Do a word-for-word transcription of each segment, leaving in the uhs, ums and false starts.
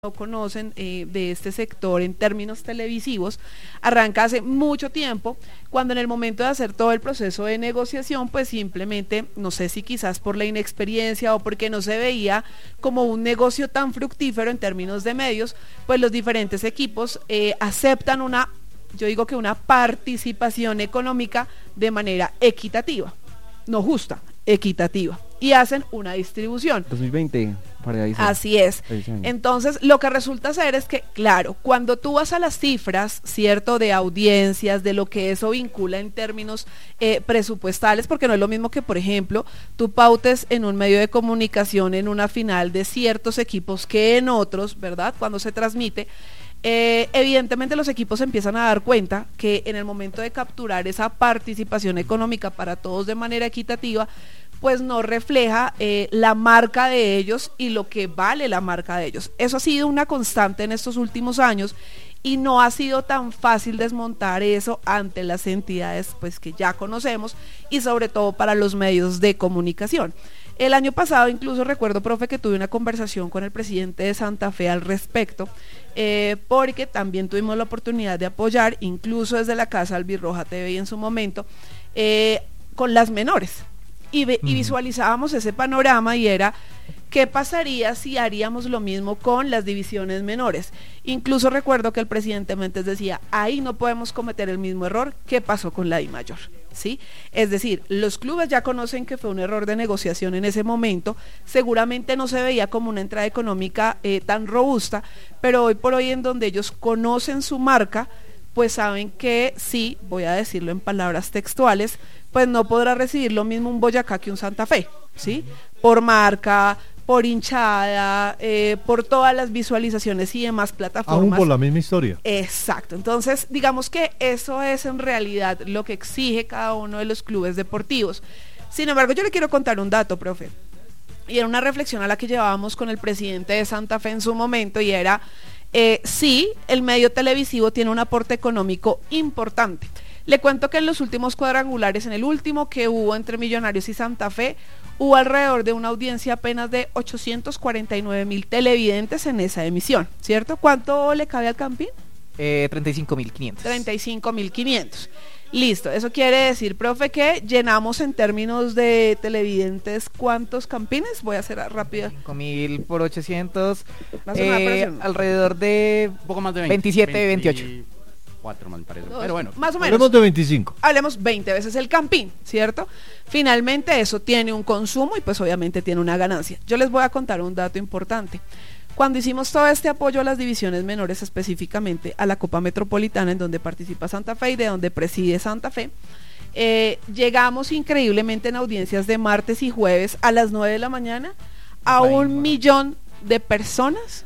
no conocen eh, de este sector en términos televisivos, arranca hace mucho tiempo, cuando en el momento de hacer todo el proceso de negociación, pues simplemente, no sé si quizás por la inexperiencia o porque no se veía como un negocio tan fructífero en términos de medios, pues los diferentes equipos eh, aceptan una, yo digo que una participación económica de manera equitativa, no justa, equitativa, y hacen una distribución. dos mil veinte, para ahí. Así es. Entonces, lo que resulta ser es que, claro, cuando tú vas a las cifras, ¿cierto?, de audiencias, de lo que eso vincula en términos eh, presupuestales, porque no es lo mismo que, por ejemplo, tú pautes en un medio de comunicación en una final de ciertos equipos que en otros, ¿verdad?, cuando se transmite, Eh, evidentemente los equipos empiezan a dar cuenta que en el momento de capturar esa participación económica para todos de manera equitativa, pues no refleja eh, la marca de ellos y lo que vale la marca de ellos. Eso ha sido una constante en estos últimos años y no ha sido tan fácil desmontar eso ante las entidades pues que ya conocemos y sobre todo para los medios de comunicación. El año pasado incluso recuerdo, profe, que tuve una conversación con el presidente de Santa Fe al respecto, eh, porque también tuvimos la oportunidad de apoyar, incluso desde la Casa Albirroja T V en su momento, eh, con las menores. Y, ve, y visualizábamos ese panorama y era, ¿qué pasaría si haríamos lo mismo con las divisiones menores? Incluso recuerdo que el presidente Méndez decía, ahí no podemos cometer el mismo error que pasó con la D I Mayor, ¿sí? Es decir, los clubes ya conocen que fue un error de negociación en ese momento, seguramente no se veía como una entrada económica eh, tan robusta, pero hoy por hoy en donde ellos conocen su marca, pues saben que sí, voy a decirlo en palabras textuales, pues no podrá recibir lo mismo un Boyacá que un Santa Fe, ¿sí? Por marca, por hinchada, eh, por todas las visualizaciones y demás plataformas. Aún por la misma historia. Exacto, entonces digamos que eso es en realidad lo que exige cada uno de los clubes deportivos. Sin embargo, yo le quiero contar un dato, profe, y era una reflexión a la que llevábamos con el presidente de Santa Fe en su momento, y era, eh, sí, el medio televisivo tiene un aporte económico importante. Le cuento que en los últimos cuadrangulares, en el último que hubo entre Millonarios y Santa Fe, hubo alrededor de una audiencia apenas de ochocientos cuarenta y nueve mil televidentes en esa emisión, ¿cierto? ¿Cuánto le cabe al Campín? Eh, treinta y cinco mil quinientos. treinta y cinco mil quinientos. Listo, eso quiere decir, profe, que llenamos en términos de televidentes, ¿cuántos Campines? Voy a hacer rápido. cinco mil por ochocientos, eh, alrededor de un poco más de veinte, veintisiete, veintiocho. cuatro, me parece. Dos, Pero bueno, más o menos. Hablemos de veinticinco. Hablemos veinte veces el Campín, ¿cierto? Finalmente eso tiene un consumo y pues obviamente tiene una ganancia. Yo les voy a contar un dato importante. Cuando hicimos todo este apoyo a las divisiones menores, específicamente a la Copa Metropolitana, en donde participa Santa Fe y de donde preside Santa Fe, eh, llegamos increíblemente en audiencias de martes y jueves a las nueve de la mañana a un millón de personas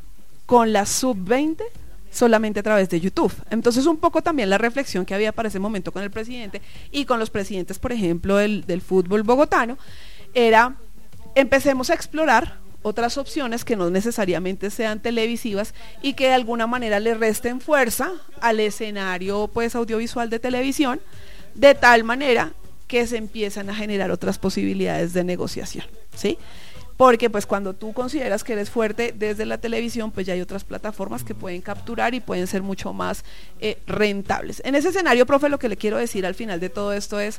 con la sub veinte solamente a través de YouTube. Entonces un poco también la reflexión que había para ese momento con el presidente y con los presidentes, por ejemplo, del, del fútbol bogotano, era empecemos a explorar otras opciones que no necesariamente sean televisivas y que de alguna manera le resten fuerza al escenario pues audiovisual de televisión, de tal manera que se empiezan a generar otras posibilidades de negociación, ¿sí? Porque pues cuando tú consideras que eres fuerte desde la televisión, pues ya hay otras plataformas que pueden capturar y pueden ser mucho más eh, rentables. En ese escenario, profe, lo que le quiero decir al final de todo esto es,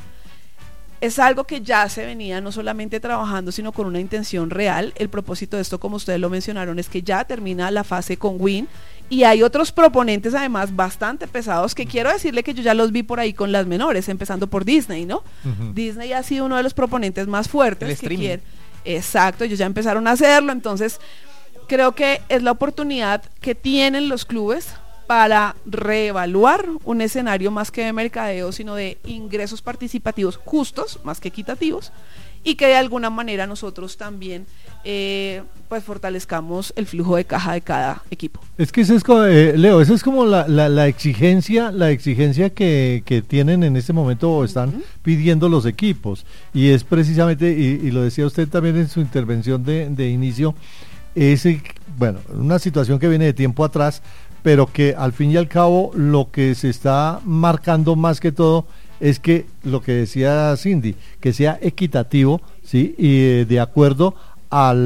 es algo que ya se venía no solamente trabajando, sino con una intención real. El propósito de esto, como ustedes lo mencionaron, es que ya termina la fase con Win y hay otros proponentes además bastante pesados que quiero decirle que yo ya los vi por ahí con las menores, empezando por Disney, ¿no? Uh-huh. Disney ha sido uno de los proponentes más fuertes. El que quiere. Exacto, ellos ya empezaron a hacerlo, entonces creo que es la oportunidad que tienen los clubes para reevaluar un escenario más que de mercadeo, sino de ingresos participativos justos, más que equitativos, y que de alguna manera nosotros también eh, pues fortalezcamos el flujo de caja de cada equipo. Es que eso es como, eh, Leo, eso es como la, la, la exigencia, la exigencia que, que tienen en este momento o están uh-huh. pidiendo los equipos, y es precisamente, y, y lo decía usted también en su intervención de, de inicio, es, bueno, una situación que viene de tiempo atrás, pero que al fin y al cabo lo que se está marcando más que todo es que lo que decía Cindy, que sea equitativo, ¿sí? Y eh, de acuerdo al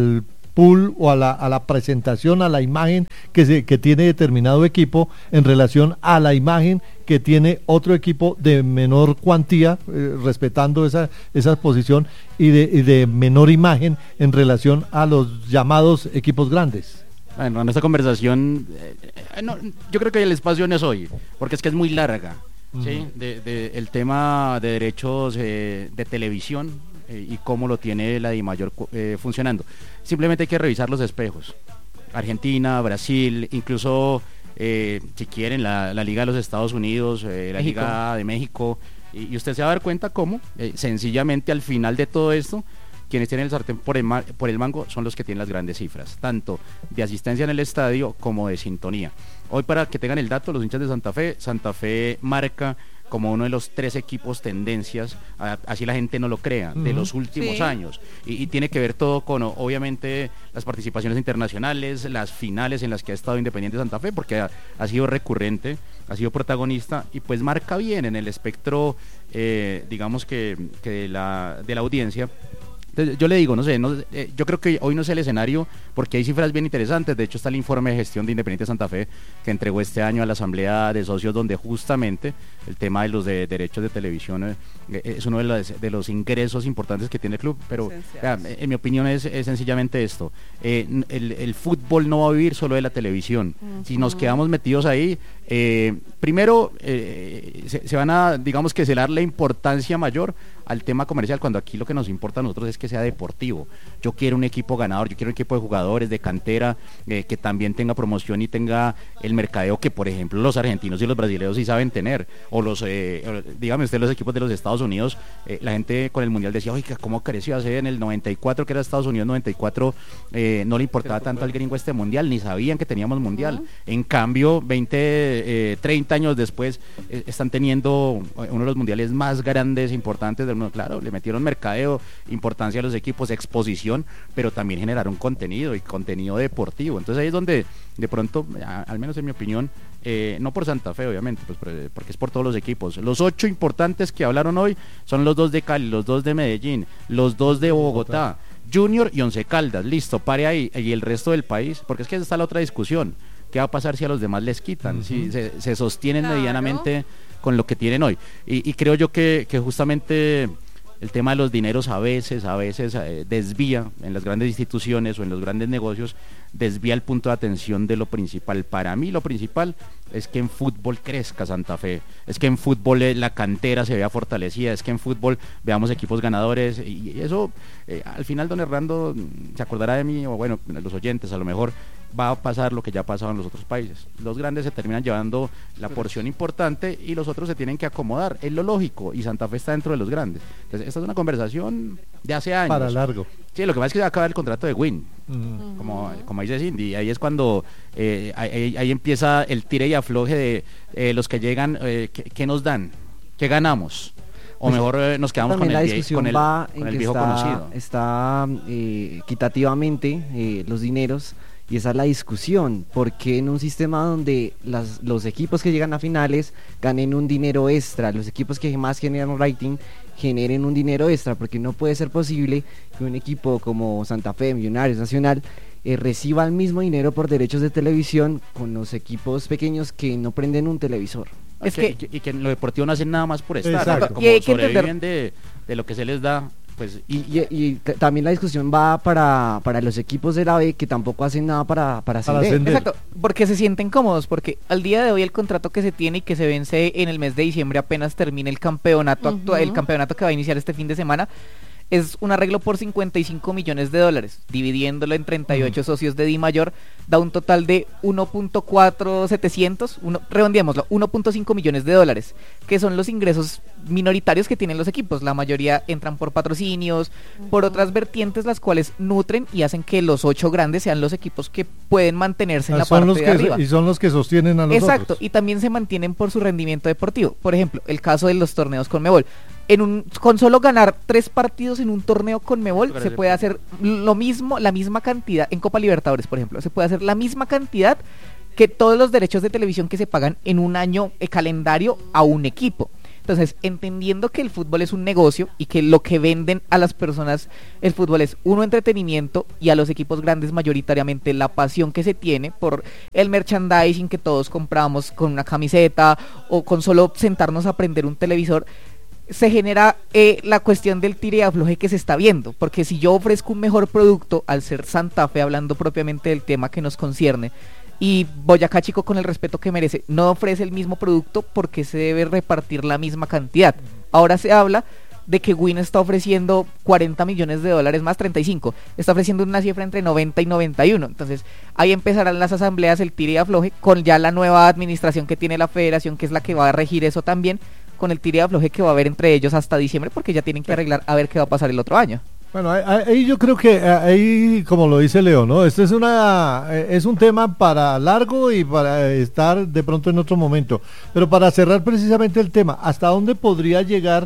pool o a la, a la presentación, a la imagen que, se, que tiene determinado equipo en relación a la imagen que tiene otro equipo de menor cuantía, eh, respetando esa, esa posición, y de, y de menor imagen en relación a los llamados equipos grandes. Bueno, en esta conversación, eh, no, yo creo que el espacio no es hoy, porque es que es muy larga, uh-huh. ¿sí? de, de, el tema de derechos eh, de televisión eh, y cómo lo tiene la DIMAYOR eh, funcionando. Simplemente hay que revisar los espejos. Argentina, Brasil, incluso... Eh, si quieren, la, la Liga de los Estados Unidos, eh, la México. Liga de México, y, y usted se va a dar cuenta cómo, eh, sencillamente al final de todo esto, quienes tienen el sartén por el, ma- por el mango son los que tienen las grandes cifras, tanto de asistencia en el estadio como de sintonía. Hoy, para que tengan el dato, los hinchas de Santa Fe, Santa Fe marca como uno de los tres equipos tendencias, a, así la gente no lo crea, uh-huh. de los últimos sí. años, y, y tiene que ver todo con, obviamente, las participaciones internacionales, las finales en las que ha estado Independiente Santa Fe, porque ha, ha sido recurrente, ha sido protagonista, y pues marca bien en el espectro, eh, digamos que, que de, la, de la audiencia. Entonces, yo le digo, no sé, no, eh, yo creo que hoy no es el escenario, porque hay cifras bien interesantes. De hecho, está el informe de gestión de Independiente Santa Fe que entregó este año a la Asamblea de Socios, donde justamente el tema de los de derechos de televisión eh, es uno de los, de los ingresos importantes que tiene el club. Pero vea, en mi opinión es, es sencillamente esto, eh, el, el fútbol no va a vivir solo de la televisión. Uh-huh. Si nos quedamos metidos ahí, eh, primero eh, se, se van a, digamos que se le da la importancia mayor al tema comercial, cuando aquí lo que nos importa a nosotros es que sea deportivo. Yo quiero un equipo ganador, yo quiero un equipo de jugadores de cantera, eh, que también tenga promoción y tenga el mercadeo que, por ejemplo, los argentinos y los brasileños sí saben tener, o los, eh, dígame usted, los equipos de los Estados Unidos, eh, la gente con el Mundial decía, oiga, ¿cómo creció hace en el noventa y cuatro, que era Estados Unidos noventa y cuatro, eh, no le importaba tanto al gringo este Mundial, ni sabían que teníamos Mundial? Uh-huh. En cambio, veinte, eh, treinta años después, eh, están teniendo uno de los mundiales más grandes, importantes del mundo. Claro, le metieron mercadeo, importancia a los equipos, exposición, pero también generaron contenido y contenido deportivo. Entonces ahí es donde de pronto, a, al menos en mi opinión, eh, no por Santa Fe obviamente, pues porque es por todos los equipos. Los ocho importantes que hablaron hoy son los dos de Cali, los dos de Medellín, los dos de Bogotá, Junior y Once Caldas. Listo, pare ahí. Y el resto del país, porque es que esa está la otra discusión. ¿Qué va a pasar si a los demás les quitan? Uh-huh. Si se, se sostienen claro. medianamente con lo que tienen hoy. Y, y creo yo que, que justamente el tema de los dineros a veces, a veces eh, desvía en las grandes instituciones o en los grandes negocios, desvía el punto de atención de lo principal. Para mí lo principal es que en fútbol crezca Santa Fe, es que en fútbol eh, la cantera se vea fortalecida, es que en fútbol veamos equipos ganadores, y, y eso eh, al final don Hernando se acordará de mí, o bueno, los oyentes a lo mejor, va a pasar lo que ya ha pasado en los otros países. Los grandes se terminan llevando la porción importante y los otros se tienen que acomodar, es lo lógico, y Santa Fe está dentro de los grandes. Entonces esta es una conversación de hace años. Para largo. Sí, lo que pasa es que se va a acabar el contrato de Win, uh-huh. como, como dice Cindy, y ahí es cuando eh, ahí, ahí empieza el tire y afloje de eh, los que llegan, eh, ¿qué, ¿qué nos dan? ¿Qué ganamos? O pues mejor eh, nos quedamos con el, vie- con el, con el viejo está, conocido. Está eh, equitativamente eh, los dineros, y esa es la discusión, porque en un sistema donde las, los equipos que llegan a finales ganen un dinero extra, los equipos que más generan rating generen un dinero extra, porque no puede ser posible que un equipo como Santa Fe, Millonarios, Nacional, eh, reciba el mismo dinero por derechos de televisión con los equipos pequeños que no prenden un televisor. Es que, que, y que en lo deportivo no hacen nada más por estar, exacto. como Y hay que sobreviven entender... de, de lo que se les da. Pues, y, y, y t- también la discusión va para, para los equipos de la B, que tampoco hacen nada para, para ascender. Para ascender. Exacto, porque se sienten cómodos, porque al día de hoy el contrato que se tiene y que se vence en el mes de diciembre, apenas termine el campeonato uh-huh. actual, el campeonato que va a iniciar este fin de semana, es un arreglo por cincuenta y cinco millones de dólares, dividiéndolo en treinta y ocho uh-huh. socios de DIMAYOR, da un total de uno punto cuatro setecientos, uno, redondeémoslo, uno punto cinco millones de dólares, que son los ingresos minoritarios que tienen los equipos. La mayoría entran por patrocinios, uh-huh. por otras vertientes, las cuales nutren y hacen que los ocho grandes sean los equipos que pueden mantenerse en la son parte los de que arriba. Se, y son los que sostienen a los Exacto, otros. y también se mantienen por su rendimiento deportivo. Por ejemplo, el caso de los torneos Conmebol. En un, con solo ganar tres partidos en un torneo Conmebol se puede hacer lo mismo, la misma cantidad, en Copa Libertadores, por ejemplo, se puede hacer la misma cantidad que todos los derechos de televisión que se pagan en un año eh, calendario a un equipo. Entonces, entendiendo que el fútbol es un negocio y que lo que venden a las personas el fútbol es uno, entretenimiento, y a los equipos grandes mayoritariamente la pasión que se tiene por el merchandising que todos compramos con una camiseta o con solo sentarnos a prender un televisor, se genera eh, la cuestión del tire y afloje que se está viendo, porque si yo ofrezco un mejor producto, al ser Santa Fe, hablando propiamente del tema que nos concierne, y Boyacá Chico, con el respeto que merece, no ofrece el mismo producto, porque se debe repartir la misma cantidad. Ahora se habla de que Win está ofreciendo cuarenta millones de dólares más, treinta y cinco, está ofreciendo una cifra entre noventa y noventa y uno, entonces ahí empezarán las asambleas, el tire y afloje, con ya la nueva administración que tiene la federación, que es la que va a regir eso también, con el tire y afloje que va a haber entre ellos hasta diciembre, porque ya tienen que arreglar a ver qué va a pasar el otro año. Bueno, ahí, ahí yo creo que ahí, como lo dice Leo, ¿no? Este es una es un tema para largo y para estar de pronto en otro momento. Pero para cerrar precisamente el tema, ¿hasta dónde podría llegar,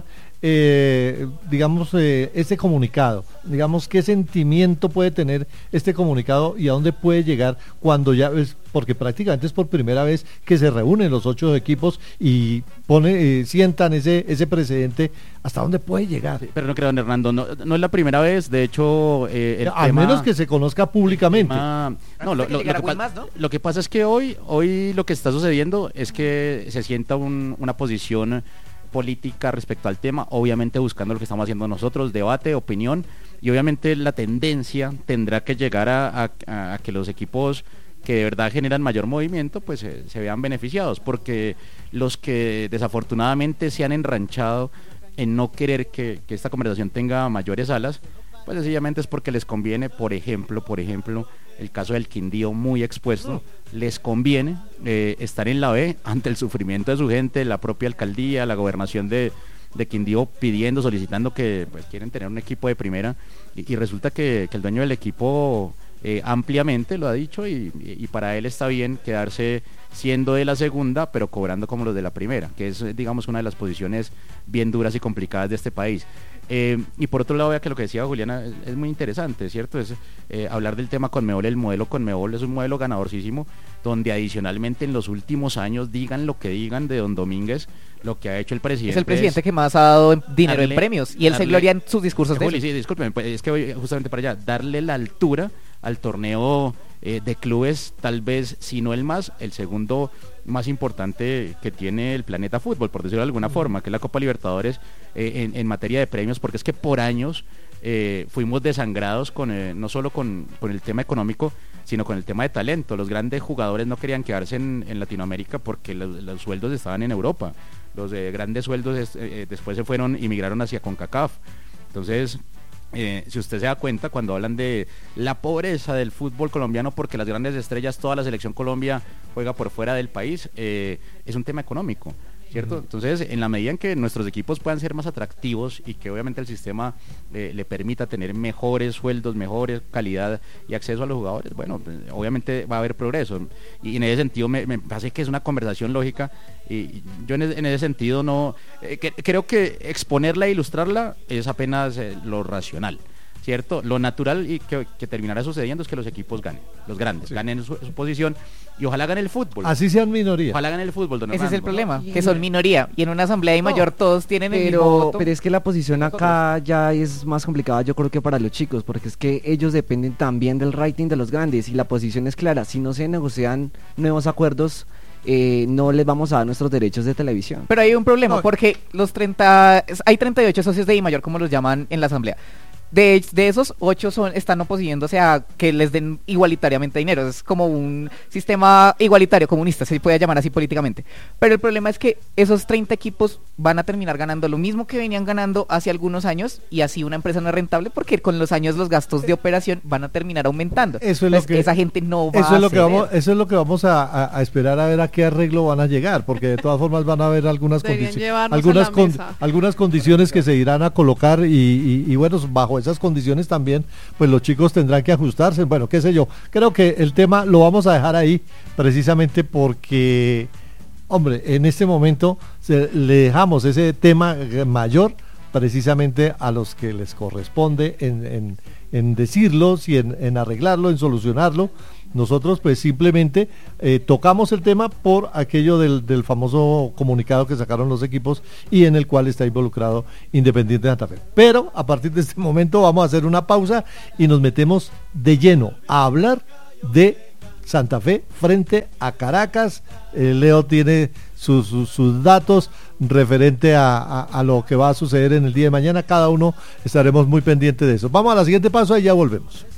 eh, digamos, eh, este comunicado? Digamos, ¿qué sentimiento puede tener este comunicado y a dónde puede llegar cuando ya es, porque prácticamente es por primera vez que se reúnen los ocho equipos y pone, eh, sientan ese ese precedente? ¿Hasta dónde puede llegar? Sí, pero no creo, Hernando, no, no es la primera vez, de hecho... Eh, el Al tema, menos que se conozca públicamente. Tema, no, lo, lo, lo, que pa- más, ¿no? lo que pasa es que hoy, hoy lo que está sucediendo es que se sienta un, una posición política respecto al tema, obviamente buscando lo que estamos haciendo nosotros, debate, opinión, y obviamente la tendencia tendrá que llegar a, a, a que los equipos que de verdad generan mayor movimiento, pues eh, se vean beneficiados, porque los que desafortunadamente se han enranchado en no querer que, que esta conversación tenga mayores alas, pues sencillamente es porque les conviene, por ejemplo, por ejemplo, el caso del Quindío muy expuesto, les conviene eh, estar en la B ante el sufrimiento de su gente, la propia alcaldía, la gobernación de, de Quindío pidiendo, solicitando que pues quieren tener un equipo de primera, y, y resulta que, que el dueño del equipo eh, ampliamente lo ha dicho, y, y para él está bien quedarse siendo de la segunda, pero cobrando como los de la primera, que es, digamos, una de las posiciones bien duras y complicadas de este país. Eh, y por otro lado, vea que lo que decía Juliana es, es muy interesante, ¿cierto? Es eh, hablar del tema Conmebol. El modelo Conmebol es un modelo ganadorcísimo, donde adicionalmente en los últimos años, digan lo que digan de Don Domínguez, lo que ha hecho el presidente. Es el presidente es que más ha dado en dinero darle, en premios, y él darle, se gloria en sus discursos de Juli, sí, discúlpeme, pues, es que voy justamente para allá, darle la altura al torneo eh, de clubes, tal vez, si no el más, el segundo más importante que tiene el planeta fútbol, por decirlo de alguna forma, que es la Copa Libertadores eh, en, en materia de premios, porque es que por años eh, fuimos desangrados con eh, no solo con, con el tema económico, sino con el tema de talento. Los grandes jugadores no querían quedarse en, en Latinoamérica porque los, los sueldos estaban en Europa. Los eh, grandes sueldos es, eh, después se fueron y migraron hacia CONCACAF. Entonces, Eh, si usted se da cuenta, cuando hablan de la pobreza del fútbol colombiano porque las grandes estrellas, toda la selección Colombia juega por fuera del país, eh, es un tema económico, ¿cierto? Entonces, en la medida en que nuestros equipos puedan ser más atractivos y que obviamente el sistema eh, le permita tener mejores sueldos, mejores calidad y acceso a los jugadores, bueno, pues, obviamente va a haber progreso. Y en ese sentido me, me parece que es una conversación lógica, y yo en, en ese sentido no eh, que, creo que exponerla e ilustrarla es apenas eh, lo racional, ¿cierto? Lo natural y que, que terminará sucediendo es que los equipos ganen, los grandes, sí. ganen su, su posición, y ojalá gane el fútbol. Así sean minoría. Ojalá gane el fútbol, don Ese Hernando. es el problema, que son minoría, y en una asamblea de mayor no, todos tienen el pero, mismo voto. Pero es que la posición acá ya es más complicada, yo creo que para los chicos, porque es que ellos dependen también del rating de los grandes, y la posición es clara: si no se negocian nuevos acuerdos, Eh, no les vamos a dar nuestros derechos de televisión. Pero hay un problema, no. porque los treinta, hay treinta y ocho socios de I Mayor, como los llaman en la asamblea. De, de esos, ocho son, están oponiéndose a que les den igualitariamente dinero. Es como un sistema igualitario, comunista, se puede llamar así políticamente. Pero el problema es que esos treinta equipos van a terminar ganando lo mismo que venían ganando hace algunos años, y así una empresa no es rentable, porque con los años los gastos de operación van a terminar aumentando. Eso es Entonces, lo que esa gente no va eso es lo a que ceder. vamos Eso es lo que vamos a, a, a esperar a ver a qué arreglo van a llegar, porque de todas formas van a haber algunas condiciones, algunas, con, algunas condiciones que se irán a colocar, y, y, y bueno, bajo esas condiciones también, pues los chicos tendrán que ajustarse. Bueno, qué sé yo, creo que el tema lo vamos a dejar ahí, precisamente porque, hombre, en este momento se, le dejamos ese tema mayor precisamente a los que les corresponde en, en, en decirlos y en, en arreglarlo, en solucionarlo, Nosotros pues simplemente eh, tocamos el tema por aquello del, del famoso comunicado que sacaron los equipos y en el cual está involucrado Independiente Santa Fe. Pero a partir de este momento vamos a hacer una pausa y nos metemos de lleno a hablar de Santa Fe frente a Caracas. eh, Leo tiene sus, sus, sus datos referente a, a, a lo que va a suceder en el día de mañana. Cada uno estaremos muy pendientes de eso. Vamos a la siguiente pausa y ya volvemos.